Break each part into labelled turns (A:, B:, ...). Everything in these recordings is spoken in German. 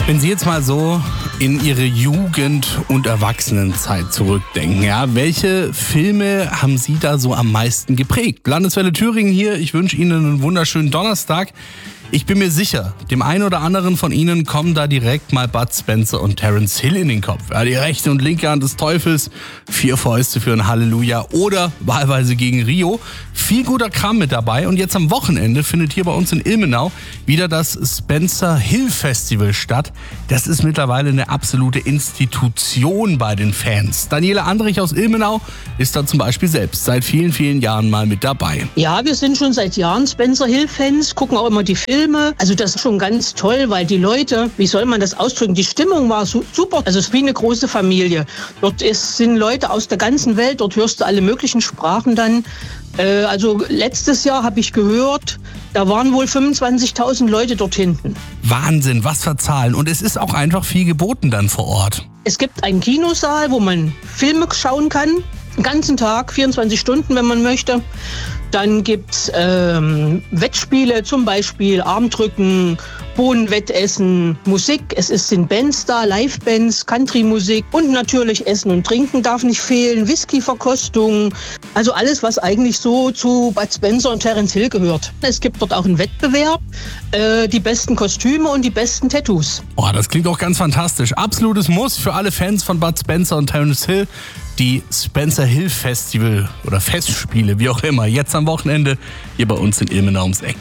A: Wenn Sie jetzt mal so in Ihre Jugend- und Erwachsenenzeit zurückdenken, ja, welche Filme haben Sie da so am meisten geprägt? Landeswelle Thüringen hier, ich wünsche Ihnen einen wunderschönen Donnerstag. Ich bin mir sicher, dem einen oder anderen von Ihnen kommen da direkt mal Bud Spencer und Terence Hill in den Kopf. Ja, die rechte und linke Hand des Teufels, 4 Fäuste für ein Halleluja oder wahlweise gegen Rio. Viel guter Kram mit dabei und jetzt am Wochenende findet hier bei uns in Ilmenau wieder das Spencer Hill Festival statt. Das ist mittlerweile eine absolute Institution bei den Fans. Daniela Andrich aus Ilmenau ist da zum Beispiel selbst seit vielen, vielen Jahren mal mit dabei.
B: Ja, wir sind schon seit Jahren Spencer Hill Fans, gucken auch immer die Filme. Also das ist schon ganz toll, weil die Leute, wie soll man das ausdrücken, die Stimmung war super. Also es ist wie eine große Familie. Dort sind Leute aus der ganzen Welt, dort hörst du alle möglichen Sprachen dann. Also letztes Jahr habe ich gehört, da waren wohl 25.000 Leute dort hinten.
A: Wahnsinn, was für Zahlen. Und es ist auch einfach viel geboten dann vor Ort.
B: Es gibt einen Kinosaal, wo man Filme schauen kann. Den ganzen Tag, 24 Stunden, wenn man möchte. Dann gibt's Wettspiele, zum Beispiel Armdrücken, Bohnenwettessen, Musik. Es sind Bands da, Live-Bands, Country-Musik und natürlich Essen und Trinken darf nicht fehlen, Whisky-Verkostung. Also alles, was eigentlich so zu Bud Spencer und Terence Hill gehört. Es gibt dort auch einen Wettbewerb, die besten Kostüme und die besten Tattoos.
A: Oh, das klingt auch ganz fantastisch. Absolutes Muss für alle Fans von Bud Spencer und Terence Hill. Die Spencer Hill Festival oder Festspiele, wie auch immer, jetzt am Wochenende hier bei uns in Ilmenau ums Eck.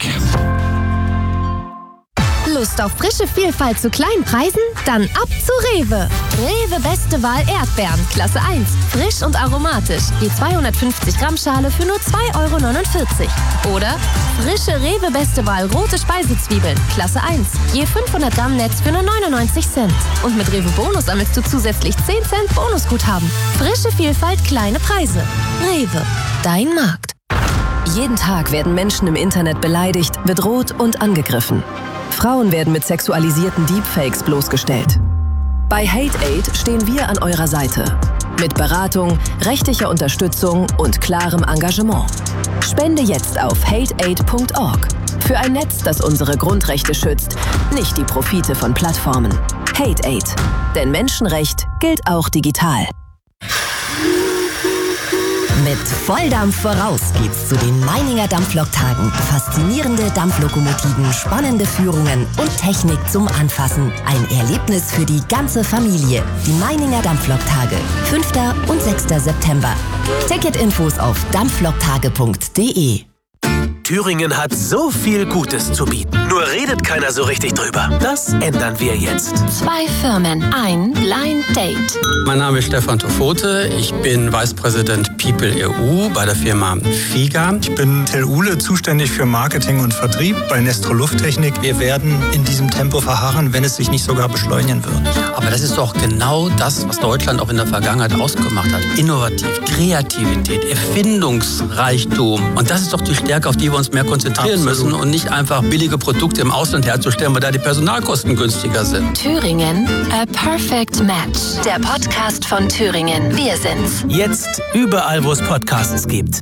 C: Lust auf frische Vielfalt zu kleinen Preisen? Dann ab zu Rewe. Rewe Beste Wahl Erdbeeren, Klasse 1. Frisch und aromatisch. Je 250 Gramm Schale für nur 2,49 €. Oder frische Rewe Beste Wahl rote Speisezwiebeln, Klasse 1. Je 500 Gramm Netz für nur 99 Cent. Und mit Rewe Bonus sammelst du zusätzlich 10 Cent Bonusguthaben. Frische Vielfalt, kleine Preise. Rewe, dein Markt.
D: Jeden Tag werden Menschen im Internet beleidigt, bedroht und angegriffen. Frauen werden mit sexualisierten Deepfakes bloßgestellt. Bei HateAid stehen wir an eurer Seite. Mit Beratung, rechtlicher Unterstützung und klarem Engagement. Spende jetzt auf hateaid.org. Für ein Netz, das unsere Grundrechte schützt, nicht die Profite von Plattformen. HateAid. Denn Menschenrecht gilt auch digital.
E: Mit Volldampf voraus geht's zu den Meininger Dampflok-Tagen. Faszinierende Dampflokomotiven, spannende Führungen und Technik zum Anfassen. Ein Erlebnis für die ganze Familie. Die Meininger Dampflok-Tage, 5. und 6. September. Ticketinfos auf dampfloktage.de.
F: Thüringen hat so viel Gutes zu bieten. Nur redet keiner so richtig drüber. Das ändern wir jetzt.
C: 2 Firmen, ein Blind Date.
G: Mein Name ist Stefan Tofote. Ich bin Vice President People EU bei der Firma FIGA.
H: Ich bin Till Uhle, zuständig für Marketing und Vertrieb bei Nestro Lufttechnik. Wir werden in diesem Tempo verharren, wenn es sich nicht sogar beschleunigen wird.
G: Aber das ist doch genau das, was Deutschland auch in der Vergangenheit ausgemacht hat. Innovativ, Kreativität, Erfindungsreichtum. Und das ist doch die Stärke, auf die wir uns mehr konzentrieren müssen und nicht einfach billige Produkte im Ausland herzustellen, weil da die Personalkosten günstiger sind.
C: Thüringen, a perfect match. Der Podcast von Thüringen. Wir sind's.
F: Jetzt überall, wo es Podcasts gibt.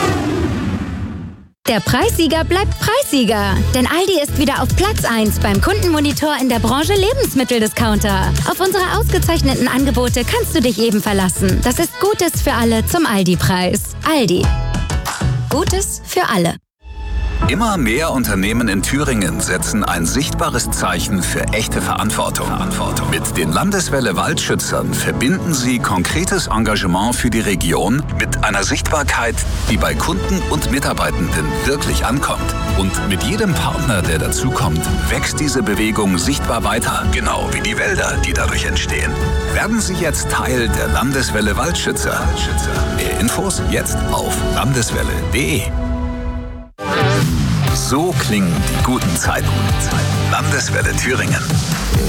I: Der Preissieger bleibt Preissieger. Denn Aldi ist wieder auf Platz 1 beim Kundenmonitor in der Branche Lebensmitteldiscounter. Auf unsere ausgezeichneten Angebote kannst du dich eben verlassen. Das ist Gutes für alle zum Aldi-Preis. Aldi. Gutes für alle.
J: Immer mehr Unternehmen in Thüringen setzen ein sichtbares Zeichen für echte Verantwortung. Mit den Landeswelle Waldschützern verbinden sie konkretes Engagement für die Region mit einer Sichtbarkeit, die bei Kunden und Mitarbeitenden wirklich ankommt. Und mit jedem Partner, der dazukommt, wächst diese Bewegung sichtbar weiter, genau wie die Wälder, die dadurch entstehen. Werden Sie jetzt Teil der Landeswelle Waldschützer. Mehr Infos jetzt auf landeswelle.de. So klingen die guten Zeiten. Landeswelle Thüringen.